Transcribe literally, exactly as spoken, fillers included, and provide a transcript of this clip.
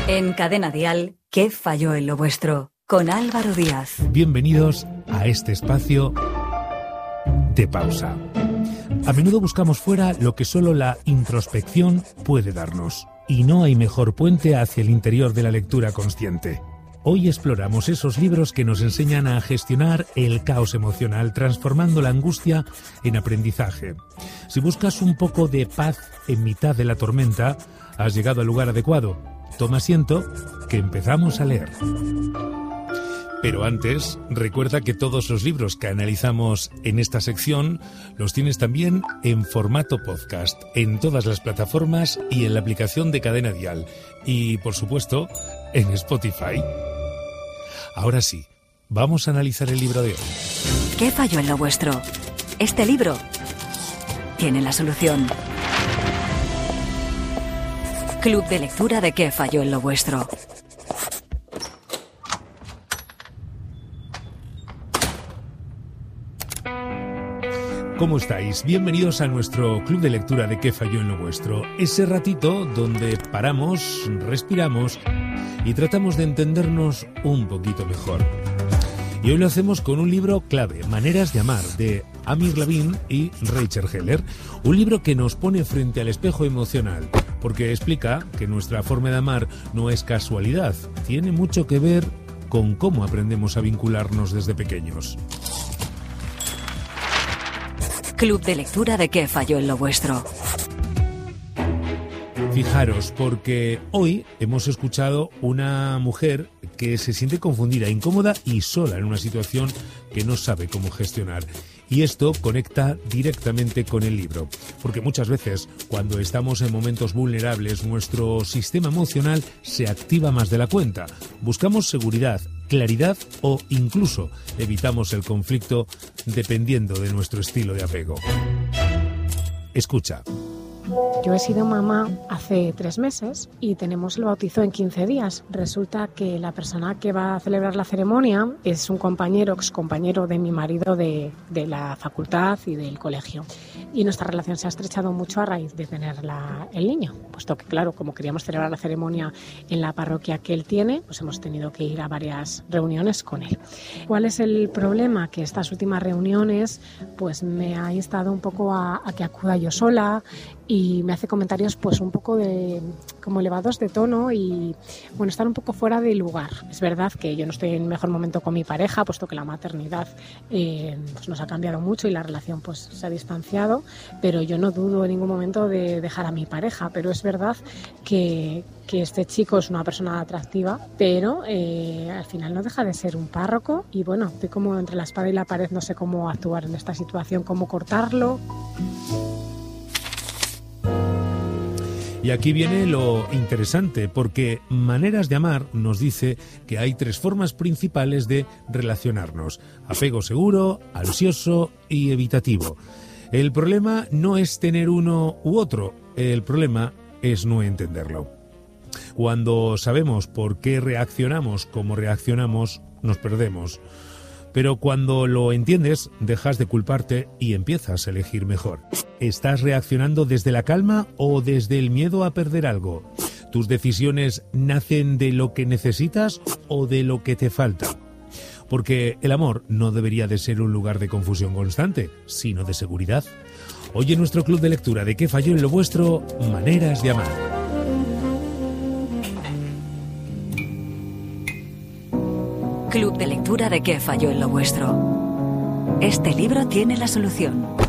En Cadena Dial, ¿qué falló en lo vuestro? Con Álvaro Díaz. Bienvenidos a este espacio de pausa. A menudo buscamos fuera lo que solo la introspección puede darnos. Y no hay mejor puente hacia el interior de la lectura consciente. Hoy exploramos esos libros que nos enseñan a gestionar el caos emocional, transformando la angustia en aprendizaje. Si buscas un poco de paz en mitad de la tormenta, has llegado al lugar adecuado. Toma asiento, que empezamos a leer. Pero antes, recuerda que todos los libros que analizamos en esta sección los tienes también en formato podcast, en todas las plataformas y en la aplicación de Cadena Dial. Y, por supuesto, en Spotify. Ahora sí, vamos a analizar el libro de hoy. ¿Qué falló en lo vuestro? Este libro tiene la solución. Club de lectura de ¿Qué falló en lo vuestro? ¿Cómo estáis? Bienvenidos a nuestro club de lectura de ¿Qué falló en lo vuestro? Ese ratito donde paramos, respiramos y tratamos de entendernos un poquito mejor. Y hoy lo hacemos con un libro clave, Maneras de amar, de Amir Lavin y Rachel Heller. Un libro que nos pone frente al espejo emocional, porque explica que nuestra forma de amar no es casualidad, tiene mucho que ver con cómo aprendemos a vincularnos desde pequeños. Club de lectura de ¿Qué falló en lo vuestro? Fijaros, porque hoy hemos escuchado una mujer que se siente confundida, incómoda y sola en una situación que no sabe cómo gestionar. Y esto conecta directamente con el libro, porque muchas veces cuando estamos en momentos vulnerables nuestro sistema emocional se activa más de la cuenta. Buscamos seguridad, claridad o incluso evitamos el conflicto dependiendo de nuestro estilo de apego. Escucha. Yo he sido mamá hace tres meses y tenemos el bautizo en quince días. Resulta que la persona que va a celebrar la ceremonia es un compañero, excompañero de mi marido de, de la facultad y del colegio. Y nuestra relación se ha estrechado mucho a raíz de tener la, el niño, puesto que, claro, como queríamos celebrar la ceremonia en la parroquia que él tiene, pues hemos tenido que ir a varias reuniones con él. ¿Cuál es el problema? Que estas últimas reuniones pues me ha instado un poco a, a que acuda yo sola y me hace comentarios pues un poco de como elevados de tono y bueno, están un poco fuera de lugar. Es verdad que yo no estoy en el mejor momento con mi pareja, puesto que la maternidad eh, pues nos ha cambiado mucho y la relación pues se ha distanciado, pero yo no dudo en ningún momento de dejar a mi pareja, pero es verdad que, que este chico es una persona atractiva, pero eh, al final no deja de ser un párroco y bueno, estoy como entre la espada y la pared, no sé cómo actuar en esta situación, cómo cortarlo. Y aquí viene lo interesante, porque Maneras de amar nos dice que hay tres formas principales de relacionarnos: apego seguro, ansioso y evitativo. El problema no es tener uno u otro, el problema es no entenderlo. Cuando sabemos por qué reaccionamos como reaccionamos, nos perdemos. Pero cuando lo entiendes, dejas de culparte y empiezas a elegir mejor. ¿Estás reaccionando desde la calma o desde el miedo a perder algo? ¿Tus decisiones nacen de lo que necesitas o de lo que te falta? Porque el amor no debería de ser un lugar de confusión constante, sino de seguridad. Hoy en nuestro club de lectura de ¿Qué falló en lo vuestro? Maneras de amar. Club de lectura de ¿Qué falló en lo vuestro? Este libro tiene la solución.